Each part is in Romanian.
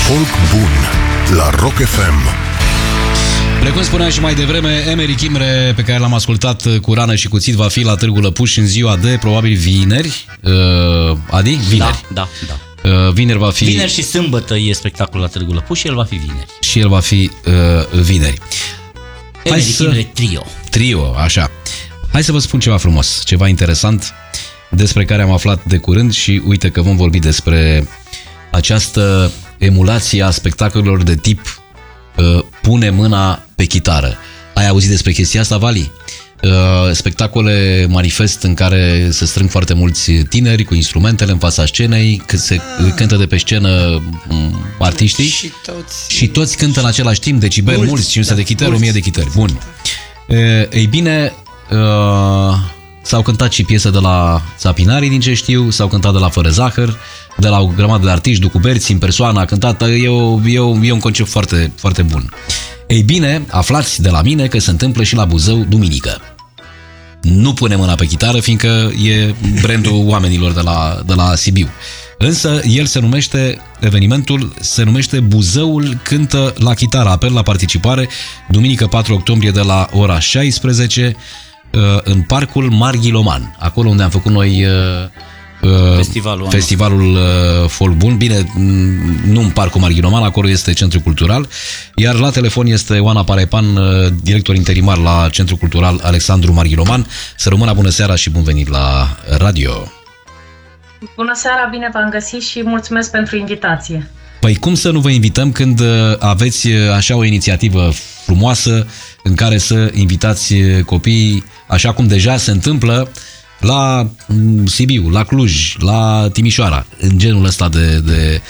Folk bun la Rock FM. Precum spuneam și mai devreme, Emeric Imre, pe care l-am ascultat cu rană și cuțit, va fi la Târgu Lăpuș în ziua de, probabil, vineri. Adi? Vineri. Da. Vineri va fi... Vineri și sâmbătă e spectacolul la Târgu Lăpuș și el va fi vineri. Și el va fi vineri. Emeric Imre Trio. Trio, așa. Hai să vă spun ceva frumos, ceva interesant, despre care am aflat de curând și uite că vom vorbi despre această emulație a spectacolelor de tip pune mâna pe chitară. Ai auzit despre chestia asta, Vali? Spectacole manifest în care se strâng foarte mulți tineri cu instrumentele în fața scenei, că se cântă de pe scenă artiștii și toți cântă în același timp, decibeli mulți, 500 de chitări, 1000 de chitări. Bun. Ei bine, s-au cântat și piese de la Țapinarii, din ce știu, s-au cântat de la Fără Zahăr, de la o grămadă de artiști, Ducu Berți, în persoană a cântat, e un concept foarte, foarte bun. Ei bine, aflați de la mine că se întâmplă și la Buzău duminică. Nu pune mâna pe chitară, fiindcă e brandul oamenilor de la Sibiu. Însă, evenimentul se numește Buzăul cântă la chitară. Apel la participare, duminică 4 octombrie de la ora 16, în Parcul Marghiloman, acolo unde am făcut noi festivalul Folk Bun. Bine, nu în Parcul Marghiloman, acolo este Centrul Cultural, iar la telefon este Oana Paraipan, director interimar la Centrul Cultural Alexandru Marghiloman. Să rămână, bună seara și bun venit la radio! Bună seara, bine v-am găsit și mulțumesc pentru invitație. Păi cum să nu vă invităm când aveți așa o inițiativă frumoasă în care să invitați copiii, așa cum deja se întâmplă la Sibiu, la Cluj, la Timișoara, în genul ăsta de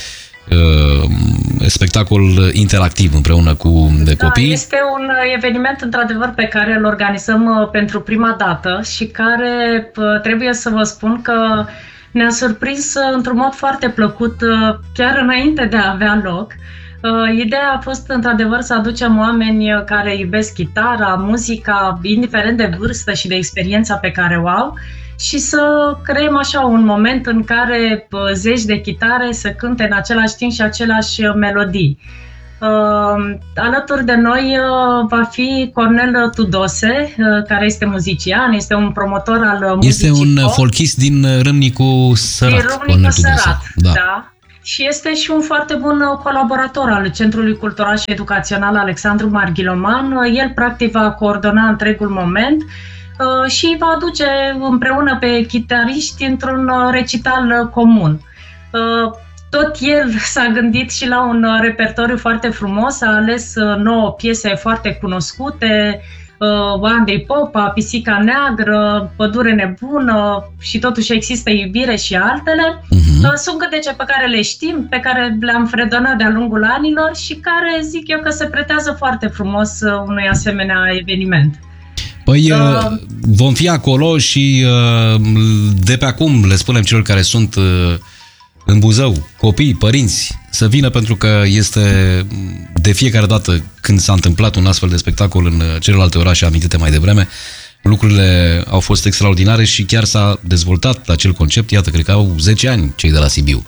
spectacol interactiv împreună cu copii. Este un eveniment, într-adevăr, pe care îl organizăm pentru prima dată și care, trebuie să vă spun că ne-a surprins într-un mod foarte plăcut, chiar înainte de a avea loc. Ideea a fost, într-adevăr, să aducem oameni care iubesc chitara, muzica, indiferent de vârstă și de experiența pe care o au, și să creăm așa un moment în care zeci de chitare să cânte în același timp și aceleași melodii. Alături de noi va fi Cornel Tudose, care este muzician, este un promotor al muzicii. Este un folchist din Râmnicu Sărat. Da. Și este și un foarte bun colaborator al Centrului Cultural și Educațional Alexandru Marghiloman. El practic va coordona întregul moment și va aduce împreună pe chitariști într-un recital comun. Tot el s-a gândit și la un repertoriu foarte frumos, a ales 9 piese foarte cunoscute, Andrei Popa, Pisica Neagră, Pădure Nebună și Totuși există iubire și altele. Sunt câtece pe care le știm, pe care le-am fredonat de-a lungul anilor și care zic eu că se pretează foarte frumos unui asemenea eveniment. Păi vom fi acolo și de pe acum le spunem celor care sunt în Buzău, copii, părinți, să vină, pentru că este de fiecare dată când s-a întâmplat un astfel de spectacol în celelalte orașe amintite mai devreme, lucrurile au fost extraordinare și chiar s-a dezvoltat acel concept. Iată, cred că au 10 ani cei de la Sibiu.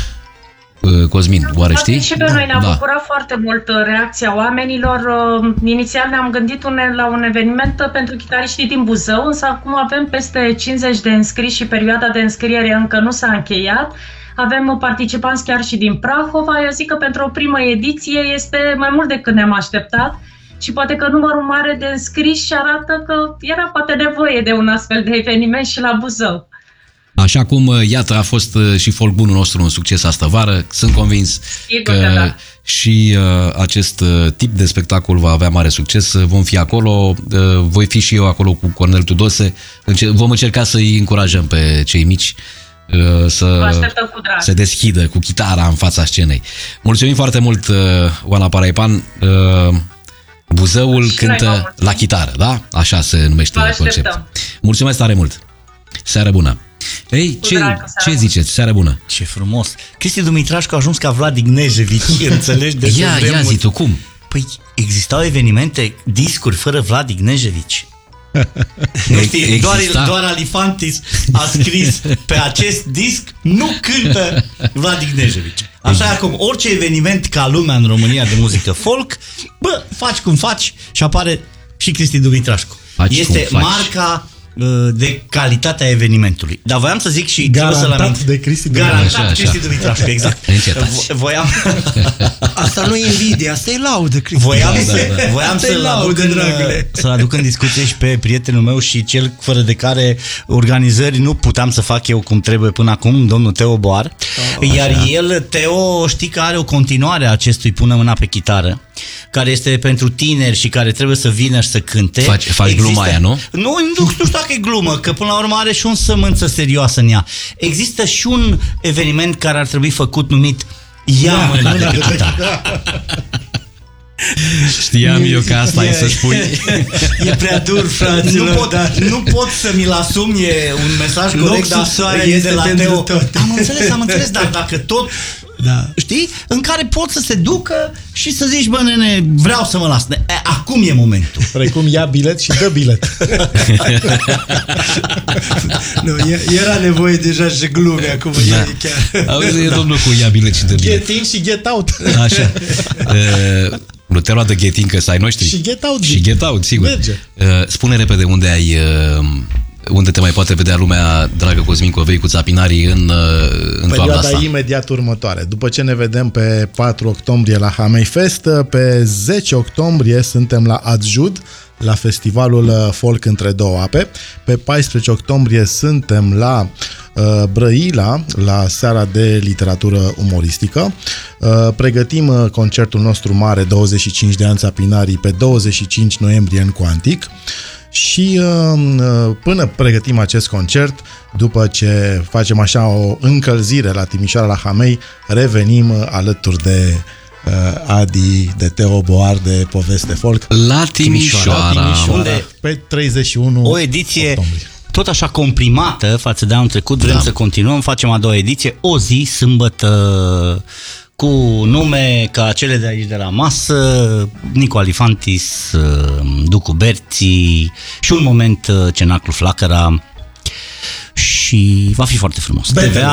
Cosmin, oare știi? Și pe noi ne-a bucurat foarte mult reacția oamenilor. Inițial ne-am gândit la un eveniment pentru chitariștii din Buzău, însă acum avem peste 50 de înscriși și perioada de înscriere încă nu s-a încheiat. Avem participanți chiar și din Prahova. Eu zic că pentru o primă ediție este mai mult decât ne-am așteptat și poate că numărul mare de înscriși arată că era poate nevoie de un astfel de eveniment și la Buzău. Așa cum, iată, a fost și Folk Bunul nostru un succes astă vară, sunt convins că și acest tip de spectacol va avea mare succes. Vom fi acolo, voi fi și eu acolo cu Cornel Tudose. Vom încerca să-i încurajăm pe cei mici să se deschidă cu chitara în fața scenei. Mulțumim foarte mult, Oana Paraipan. Buzăul cântă la chitară, da? Așa se numește conceptul. Mulțumesc tare mult! Seară bună! Ei, ce ziceți? Seară bună! Ce frumos! Cristi Dumitrașcu a ajuns ca Vlad Ignejevici, înțelegi? De ia zi tu, cum? Păi existau evenimente, discuri fără Vlad Ignejevici. Nu știi, doar Alifantis a scris pe acest disc nu cântă Vlad Ignejevici. Așa acum, orice eveniment ca lumea în România de muzică folk, faci cum faci și apare și Cristi Dumitrașcu. Este marca de calitatea evenimentului. Dar voiam să zic și garantat de Cristi Dumitrașcu. Garantat Cristi Dumitrașcu, exact. Voiam... Asta nu e invidie, asta e laudă, Cristi. Voiam să-l aduc în discuție și pe prietenul meu și cel fără de care organizări nu puteam să fac eu cum trebuie până acum, domnul Teo Boar. Iar el, Teo, știi că are o continuare a acestui Pune mâna pe chitară, care este pentru tineri și care trebuie să vină și să cânte. Faci gluma aia, nu? Nu știu dacă e glumă, că până la urmă are și un sămânță serioasă în ea. Există și un eveniment care ar trebui făcut numit Ia mâna de pe chitară. Știam eu că asta e să spui. E prea dur, fraților. Nu pot să mi-l asum, e un mesaj corect, dar e de la Teo. Am înțeles, dar dacă tot... Da. Știi? În care pot să se ducă și să zici, bă, nene, vreau să mă las. Acum e momentul. Precum ia bilet și dă bilet. Nu, era nevoie deja și glume acum. Da. Chiar. Auzi, e domnul cu ia bilet și dă bilet. Get in și get out. Așa. Nu te lua de get in, că să ai noștri. Și get out. Și get out, sigur. Merge. Spune repede unde te mai poate vedea lumea, dragă Cosmin Covei, cu țapinarii în toamna asta. Perioada imediat următoare. După ce ne vedem pe 4 octombrie la Hamei Fest, pe 10 octombrie suntem la Adjud, la festivalul Folk Între Două Ape. Pe 14 octombrie suntem la Brăila, la seara de literatură umoristică. Pregătim concertul nostru mare, 25 de ani țapinarii, pe 25 noiembrie în Cuantic. Și până pregătim acest concert, după ce facem așa o încălzire la Timișoara, la Hamei, revenim alături de Adi, de Teo Boar, de Poveste Folk la Timișoara. Unde pe 31 o ediție octombrie. Tot așa comprimată față de anul trecut. Vrem să continuăm, facem a doua ediție, o zi, sâmbătă, cu nume ca cele de aici de la masă, Nico Alifantis, Ducu Berții și un moment Cenaclu Flacăra. Și va fi foarte frumos.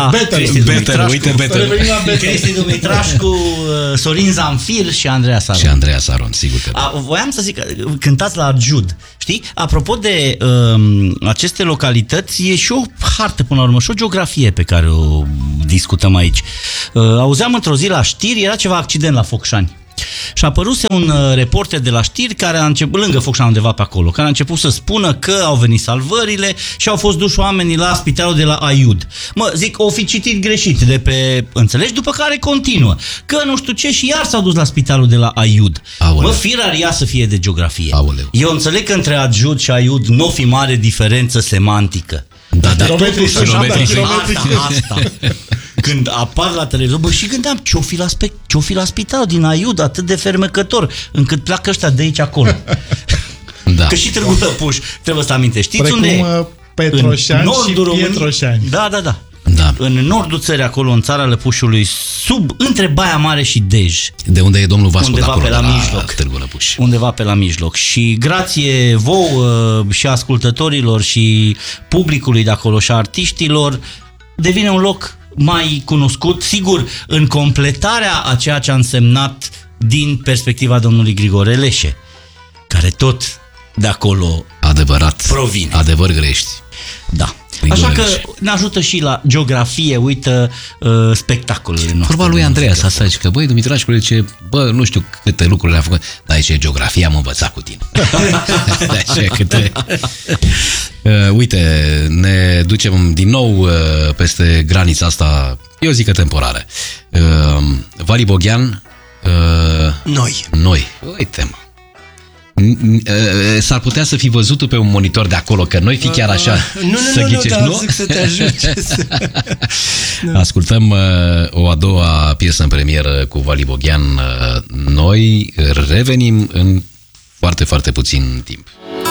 Cristi Dumitrașcu, Sorin Zanfir și Andreea Saron. Și Andreea Saron, sigur că da. Voiam să zic, cântați la Adjud. Știi? Apropo de aceste localități, e și o hartă până la urmă, și o geografie pe care o discutăm aici. Auzeam într-o zi la știri, era ceva accident la Focșani. Și a apăruse un reporter de la știri care a început, lângă Focșani undeva pe acolo, care a început să spună că au venit salvările și au fost duși oamenii la spitalul de la Aiud. Mă, zic, o fi citit greșit de pe, înțelegi? După care continuă, că nu știu ce și iar s-au dus la spitalul de la Aiud. Aoleu. Mă, firar ea să fie de geografie. Aoleu. Eu înțeleg că între Adjud și Aiud nu fi mare diferență semantică. Da, totuși asta. Când apar la televizor, bă, și gândeam, ce-o fi la spital din Aiud, atât de fermecător, încât pleacă ăștia de aici acolo. Da. Că și Târgu Lăpuș, trebuie să amintești. Știți unde e? Petroșani și Pietroșani. Da. În nordul țării, acolo, în țara Lăpușului, între Baia Mare și Dej. De unde e domnul Vasco, undeva acolo, pe la mijloc. Târgu Lăpuș. Undeva pe la mijloc. Și grație vouă și ascultătorilor și publicului de acolo și artiștilor, devine un loc mai cunoscut, sigur, în completarea a ceea ce a însemnat din perspectiva domnului Grigore Leșe, care tot de acolo provine. Adevăr grești. Da. Așa că ne ajută și la geografie, uită spectacolele noastre. Vorba lui Andreea să zice că, băi, Dumitrașcu zice, bă, nu știu câte lucruri le-a făcut, dar aici geografia am învățat cu tine. Așa câte... uite, ne ducem din nou peste granița asta, eu zic că temporară. Vali Boghean. Noi. Uite-mă. S-ar putea să fi văzut pe un monitor de acolo, că noi fi chiar așa. Nu, zic să te ajute. Ascultăm o a doua piesă în premieră cu Vali Boghean. Noi revenim în foarte, foarte puțin timp.